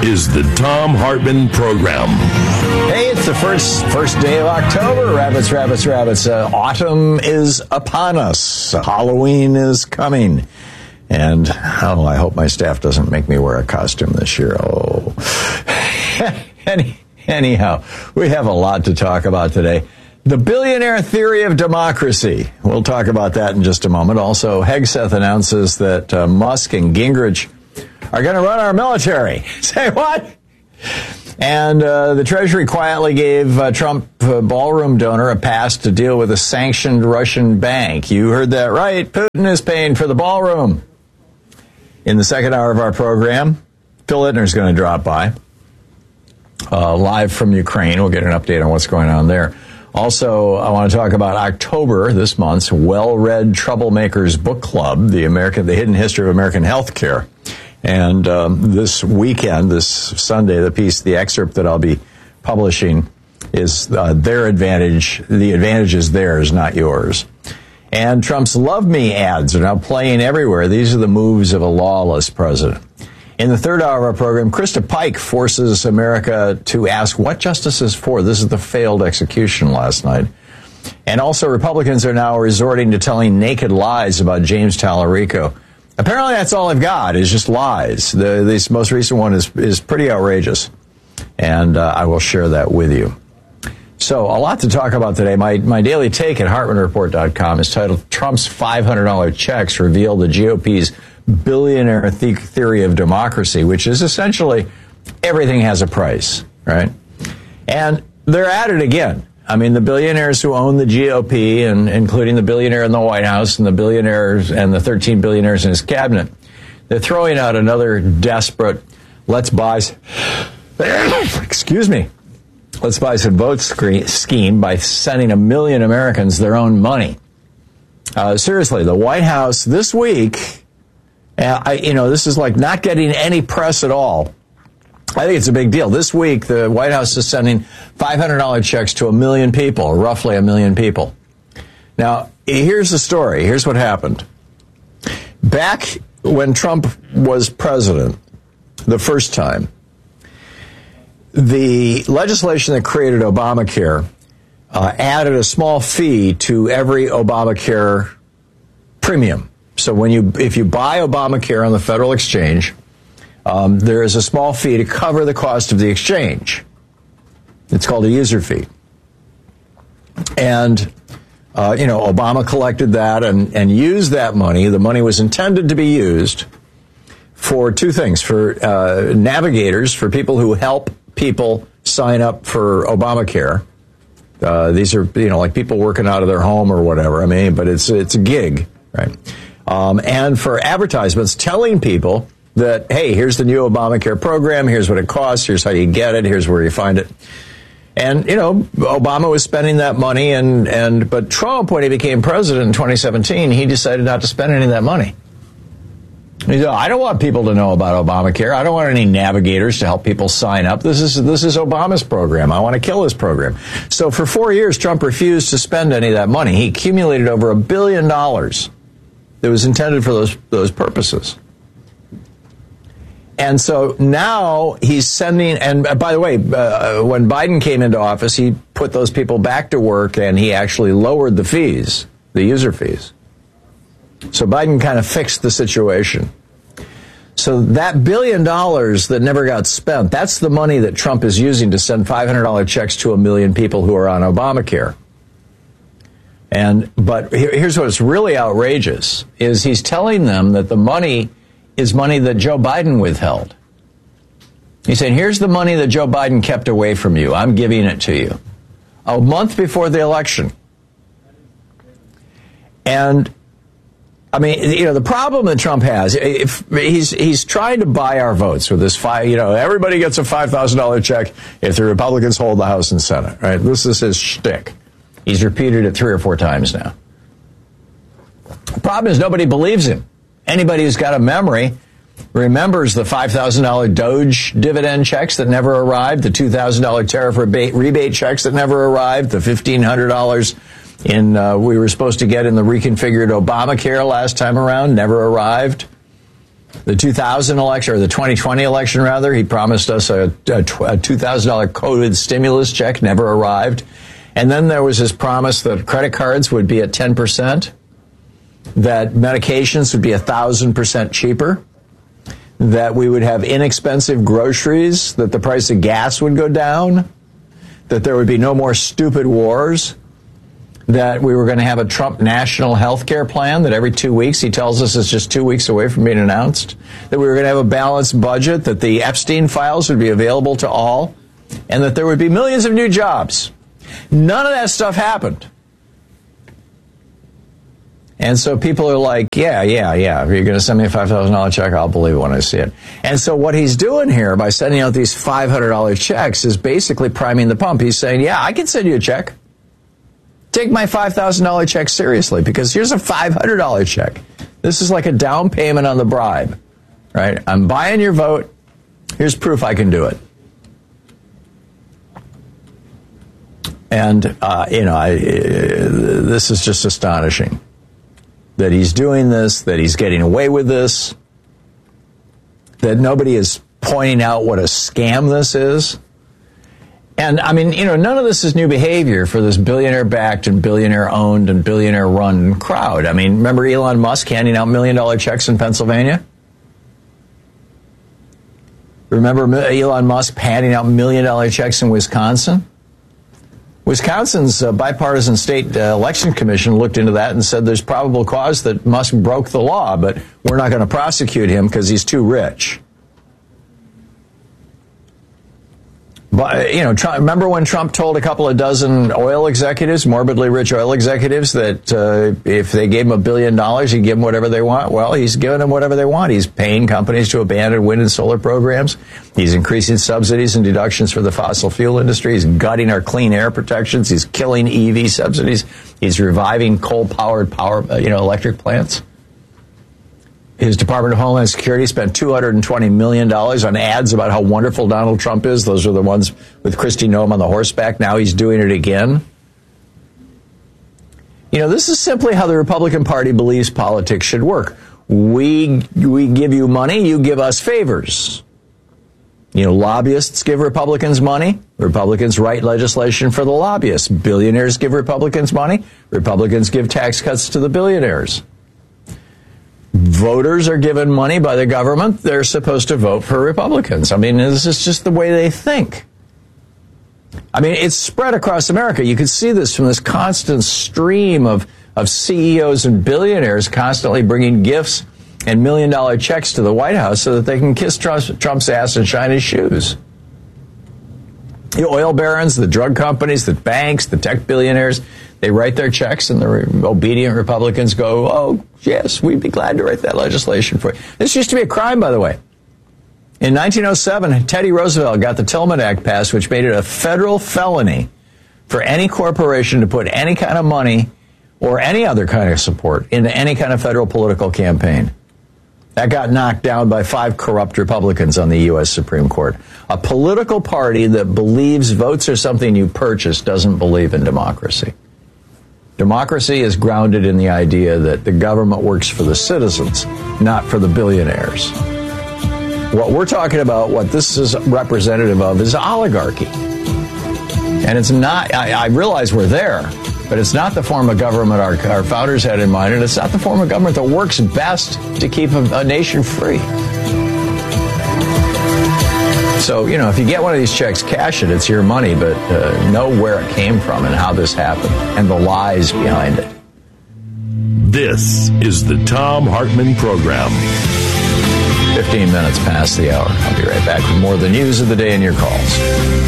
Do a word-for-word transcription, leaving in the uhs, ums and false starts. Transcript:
is the Thom Hartmann Program. Hey, it's the first first day of October. Rabbits, rabbits, rabbits. Uh, autumn is upon us. Halloween is coming. And, oh, I hope my staff doesn't make me wear a costume this year. Oh. Any, anyhow, we have a lot to talk about today. The billionaire theory of democracy. We'll talk about that in just a moment. Also, Hegseth announces that uh, Musk and Gingrich are going to run our military. Say what? And uh, the Treasury quietly gave uh, Trump uh, ballroom donor a pass to deal with a sanctioned Russian bank. You heard that right. Putin is paying for the ballroom. In the second hour of our program, Phil Ittner is going to drop by, uh, live from Ukraine. We'll get an update on what's going on there. Also, I want to talk about October, this month's well-read Troublemakers Book Club, the American, the Hidden History of American Healthcare. And um, this weekend, this Sunday, the piece, the excerpt that I'll be publishing is uh, their advantage. The advantage is theirs, not yours. And Trump's Love Me ads are now playing everywhere. These are the moves of a lawless president. In the third hour of our program, Krista Pike forces America to ask what justice is for. This is the failed execution last night. And also, Republicans are now resorting to telling naked lies about James Tallarico. Apparently, that's all I've got is just lies. The, this most recent one is, is pretty outrageous. And uh, I will share that with you. So, a lot to talk about today. My, my daily take at Hartmann Report dot com is titled, Trump's five hundred dollars checks reveal the G O P's billionaire the- theory of democracy, which is essentially everything has a price, right? And they're at it again. I mean, the billionaires who own the G O P, and including the billionaire in the White House and the billionaires and the thirteen billionaires in his cabinet, they're throwing out another desperate, let's buy, excuse me, let's buy some votes scheme by sending a million Americans their own money. Uh, seriously, the White House this week, uh, I, you know, this is like not getting any press at all. I think it's a big deal. This week, the White House is sending five hundred dollars checks to a million people, roughly a million people. Now, here's the story. Here's what happened. Back when Trump was president, the first time, the legislation that created Obamacare uh, added a small fee to every Obamacare premium. So when you, if you buy Obamacare on the Federal Exchange, um, there is a small fee to cover the cost of the exchange. It's called a user fee. And, uh, you know, Obama collected that and, and used that money. The money was intended to be used for two things, for uh, navigators, for people who help people sign up for Obamacare. Uh, these are, you know, like people working out of their home or whatever. I mean, but it's it's a gig, right? Um, and for advertisements telling people that, hey, here's the new Obamacare program. Here's what it costs. Here's how you get it. Here's where you find it. And, you know, Obama was spending that money. And, and but Trump, when he became president in twenty seventeen, he decided not to spend any of that money. He said, I don't want people to know about Obamacare. I don't want any navigators to help people sign up. This is this is Obama's program. I want to kill his program. So for four years, Trump refused to spend any of that money. He accumulated over a billion dollars that was intended for those those purposes. And so now he's sending, and by the way, uh, when Biden came into office, he put those people back to work and he actually lowered the fees, the user fees. So Biden kind of fixed the situation. So that billion dollars that never got spent, that's the money that Trump is using to send five hundred dollars checks to a million people who are on Obamacare. And but here's what's really outrageous, is he's telling them that the money is money that Joe Biden withheld. He said, here's the money that Joe Biden kept away from you. I'm giving it to you. A month before the election. And I mean, you know, the problem that Trump has, if he's he's trying to buy our votes with this five, you know, everybody gets a five thousand dollars check if the Republicans hold the House and Senate, right? This is his shtick. He's repeated it three or four times now. The problem is nobody believes him. Anybody who's got a memory remembers the five thousand dollars Doge dividend checks that never arrived, the two thousand dollars tariff rebate, rebate checks that never arrived, the fifteen hundred dollars in uh, we were supposed to get in the reconfigured Obamacare last time around, never arrived. The two thousand election, or the twenty twenty election, rather, he promised us a, a, a two thousand dollars COVID stimulus check, never arrived. And then there was his promise that credit cards would be at ten percent, that medications would be one thousand percent cheaper, that we would have inexpensive groceries, that the price of gas would go down, that there would be no more stupid wars, that we were going to have a Trump national health care plan that every two weeks he tells us is just two weeks away from being announced, that we were going to have a balanced budget, that the Epstein files would be available to all, and that there would be millions of new jobs. None of that stuff happened. And so people are like, yeah, yeah, yeah, if you're going to send me a five thousand dollars check, I'll believe it when I see it. And so what he's doing here by sending out these five hundred dollars checks is basically priming the pump. He's saying, yeah, I can send you a check. Take my five thousand dollars check seriously, because here's a five hundred dollars check. This is like a down payment on the bribe, right? I'm buying your vote. Here's proof I can do it. And, uh, you know, I, uh, this is just astonishing that he's doing this, that he's getting away with this, that nobody is pointing out what a scam this is. And, I mean, you know, none of this is new behavior for this billionaire-backed and billionaire-owned and billionaire-run crowd. I mean, remember Elon Musk handing out million-dollar checks in Pennsylvania? Remember Elon Musk handing out million-dollar checks in Wisconsin? Wisconsin's uh, bipartisan state uh, election commission looked into that and said there's probable cause that Musk broke the law, but we're not going to prosecute him because he's too rich. But, you know, Trump, remember when Trump told a couple of dozen oil executives, morbidly rich oil executives, that uh, if they gave him a billion dollars, he'd give them whatever they want? Well, he's giving them whatever they want. He's paying companies to abandon wind and solar programs. He's increasing subsidies and deductions for the fossil fuel industry. He's gutting our clean air protections. He's killing E V subsidies. He's reviving coal-powered power, you know, electric plants. His Department of Homeland Security spent two hundred twenty million dollars on ads about how wonderful Donald Trump is. Those are the ones with Kristi Noem on the horseback. Now he's doing it again. You know, this is simply how the Republican Party believes politics should work. We we give you money, you give us favors. You know, lobbyists give Republicans money. Republicans write legislation for the lobbyists. Billionaires give Republicans money. Republicans give tax cuts to the billionaires. Voters are given money by the government. They're supposed to vote for Republicans. I mean, this is just the way they think. I mean, it's spread across America. You can see this from this constant stream of, of C E Os and billionaires constantly bringing gifts and million-dollar checks to the White House so that they can kiss Trump's, Trump's ass and shine his shoes. The oil barons, the drug companies, the banks, the tech billionaires, they write their checks, and the re- obedient Republicans go, oh, yes, we'd be glad to write that legislation for you. This used to be a crime, by the way. In nineteen oh seven, Teddy Roosevelt got the Tillman Act passed, which made it a federal felony for any corporation to put any kind of money or any other kind of support into any kind of federal political campaign. That got knocked down by five corrupt Republicans on the U S Supreme Court. A political party that believes votes are something you purchase doesn't believe in democracy. Democracy is grounded in the idea that the government works for the citizens, not for the billionaires. What we're talking about, what this is representative of, is oligarchy. And it's not, I, I realize we're there, but it's not the form of government our, our founders had in mind, and it's not the form of government that works best to keep a, a nation free. So, you know, if you get one of these checks, cash it. It's your money, but uh, know where it came from and how this happened and the lies behind it. This is the Thom Hartmann Program. fifteen minutes past the hour. I'll be right back with more of the news of the day and your calls.